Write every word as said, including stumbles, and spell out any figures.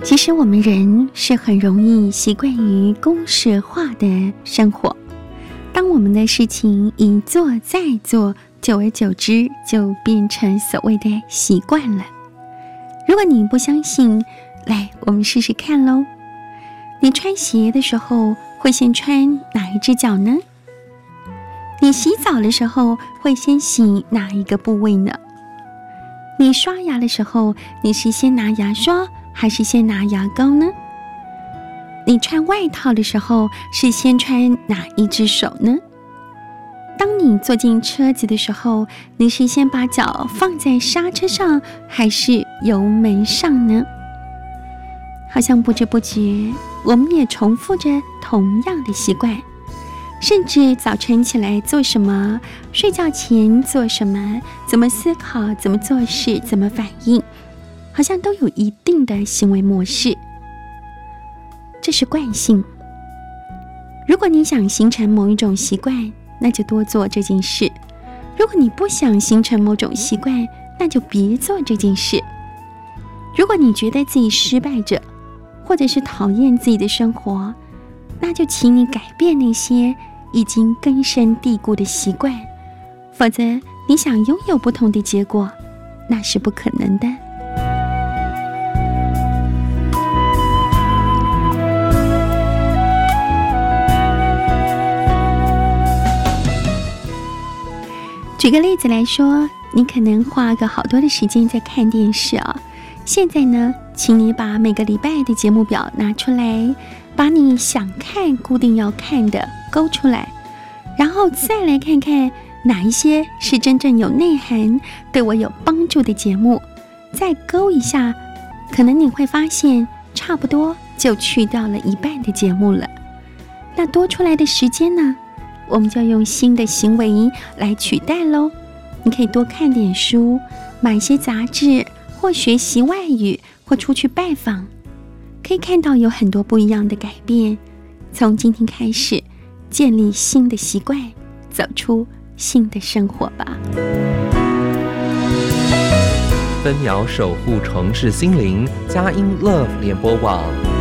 其实我们人是很容易习惯于公式化的生活，当我们的事情一做再做，久而久之就变成所谓的习惯了。如果你不相信，来，我们试试看咯。你穿鞋的时候会先穿哪一只脚呢？你洗澡的时候会先洗哪一个部位呢？你刷牙的时候，你是先拿牙刷还是先拿牙膏呢？你穿外套的时候是先穿哪一只手呢？当你坐进车子的时候，你是先把脚放在刹车上还是油门上呢？好像不知不觉我们也重复着同样的习惯，甚至早晨起来做什么，睡觉前做什么，怎么思考，怎么做事，怎么反应，好像都有一定的行为模式。这是惯性。如果你想形成某一种习惯，那就多做这件事；如果你不想形成某种习惯，那就别做这件事。如果你觉得自己失败着，或者是讨厌自己的生活，那就请你改变那些已经根深蒂固的习惯，否则你想拥有不同的结果，那是不可能的。举个例子来说，你可能花个好多的时间在看电视啊、哦。现在呢，请你把每个礼拜的节目表拿出来，把你想看、固定要看的勾出来，然后再来看看哪一些是真正有内涵、对我有帮助的节目，再勾一下，可能你会发现差不多就去掉了一半的节目了。那多出来的时间呢，我们就要用新的行为来取代咯。你可以多看点书，买一些杂志，或学习外语，或出去拜访，可以看到有很多不一样的改变。从今天开始，建立新的习惯，走出新的生活吧。 分秒守护城市心灵，佳音 Love 联播网。